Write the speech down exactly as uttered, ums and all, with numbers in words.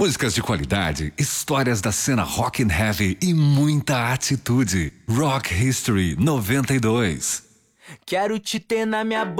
Músicas de qualidade, histórias da cena rock and heavy e muita atitude. Rock History noventa e dois. Quero te ter na minha boca.